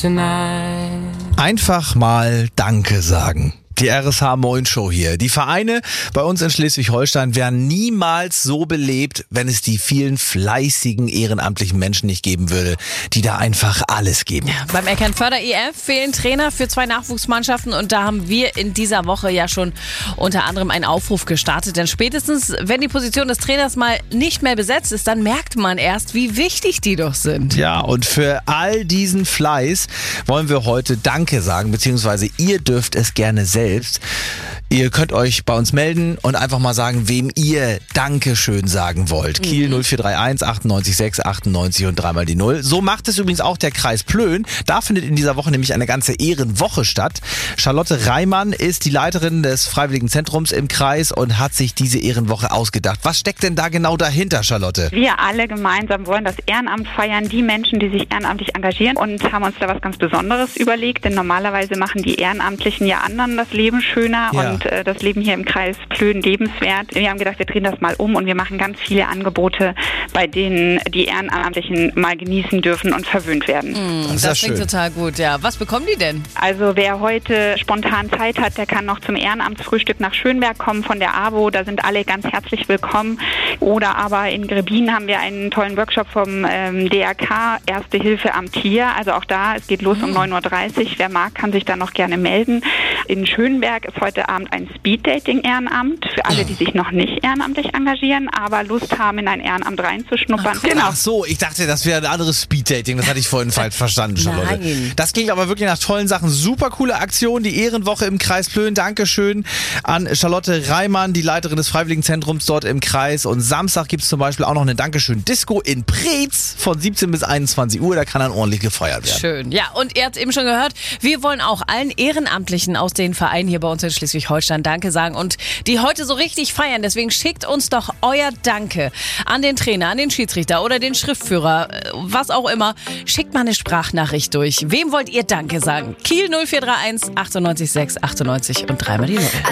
tonight. Einfach mal Danke sagen. Die RSH Moin Show hier. Die Vereine bei uns in Schleswig-Holstein wären niemals so belebt, wenn es die vielen fleißigen ehrenamtlichen Menschen nicht geben würde, die da einfach alles geben. Ja, beim Eckernförder EF fehlen Trainer für 2 Nachwuchsmannschaften und da haben wir in dieser Woche ja schon unter anderem einen Aufruf gestartet. Denn spätestens, wenn die Position des Trainers mal nicht mehr besetzt ist, dann merkt man erst, wie wichtig die doch sind. Ja, und für all diesen Fleiß wollen wir heute Danke sagen, beziehungsweise ihr dürft es gerne selbst. Ihr könnt euch bei uns melden und einfach mal sagen, wem ihr Dankeschön sagen wollt. Kiel 0431 98 6 98 und dreimal die 0. So macht es übrigens auch der Kreis Plön. Da findet in dieser Woche nämlich eine ganze Ehrenwoche statt. Charlotte Reimann ist die Leiterin des Freiwilligen Zentrums im Kreis und hat sich diese Ehrenwoche ausgedacht. Was steckt denn da genau dahinter, Charlotte? Wir alle gemeinsam wollen das Ehrenamt feiern, die Menschen, die sich ehrenamtlich engagieren, und haben uns da was ganz Besonderes überlegt, denn normalerweise machen die Ehrenamtlichen ja anderen das Leben schöner und das Leben hier im Kreis Plön lebenswert. Wir haben gedacht, wir drehen das mal um und wir machen ganz viele Angebote, bei denen die Ehrenamtlichen mal genießen dürfen und verwöhnt werden. Das klingt total gut, ja. Was bekommen die denn? Also wer heute spontan Zeit hat, der kann noch zum Ehrenamtsfrühstück nach Schönberg kommen von der AWO. Da sind alle ganz herzlich willkommen. Oder aber in Grebin haben wir einen tollen Workshop vom DRK, Erste Hilfe am Tier. Also auch da, es geht los um 9.30 Uhr. Wer mag, kann sich da noch gerne melden. In Schönberg ist heute Abend ein Speed-Dating-Ehrenamt für alle, die sich noch nicht ehrenamtlich engagieren, aber Lust haben, in ein Ehrenamt reinzuschnuppern. Ach so, ich dachte, das wäre ein anderes Speed-Dating. Das hatte ich vorhin falsch verstanden, Charlotte. Nein. Das klingt aber wirklich nach tollen Sachen. Super coole Aktion, die Ehrenwoche im Kreis Plön. Dankeschön an Charlotte Reimann, die Leiterin des Freiwilligen Zentrums dort im Kreis. Und Samstag gibt es zum Beispiel auch noch eine Dankeschön-Disco in Preetz von 17 bis 21 Uhr. Da kann dann ordentlich gefeiert werden. Schön. Ja, und ihr habt eben schon gehört, wir wollen auch allen Ehrenamtlichen aus den Vereinen hier bei uns in Schleswig-Holstein Danke sagen und die heute so richtig feiern. Deswegen schickt uns doch euer Danke an den Trainer, an den Schiedsrichter oder den Schriftführer, was auch immer. Schickt mal eine Sprachnachricht durch. Wem wollt ihr Danke sagen? Kiel 0431 98 6 98 und dreimal die 0.